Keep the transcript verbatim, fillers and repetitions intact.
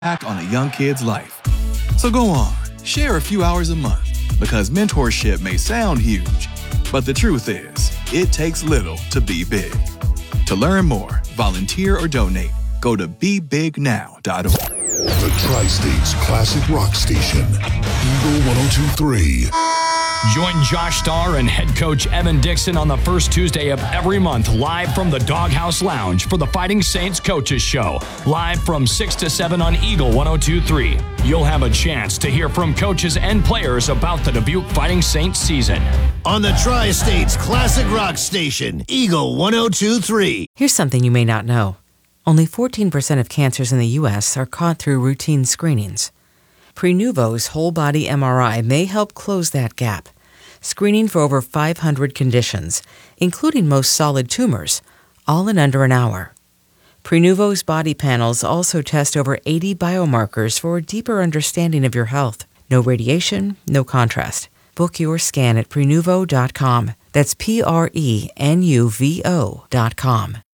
impact on a young kid's life. So go on, share a few hours a month, because mentorship may sound huge, but the truth is, it takes little to be big. To learn more, volunteer, or donate, go to be big now dot org. The Tri-State's classic rock station, Eagle one oh two point three. Join Josh Starr and head coach Evan Dixon on the first Tuesday of every month live from the Doghouse Lounge for the Fighting Saints Coaches Show. Live from six to seven on Eagle one oh two point three. You'll have a chance to hear from coaches and players about the Dubuque Fighting Saints season. On the Tri-State's classic rock station, Eagle one oh two point three. Here's something you may not know. Only fourteen percent of cancers in the U S are caught through routine screenings. Prenuvo's whole-body M R I may help close that gap, screening for over five hundred conditions, including most solid tumors, all in under an hour. Prenuvo's body panels also test over eighty biomarkers for a deeper understanding of your health. No radiation, no contrast. Book your scan at prenuvo dot com. That's P R E N U V O dot com.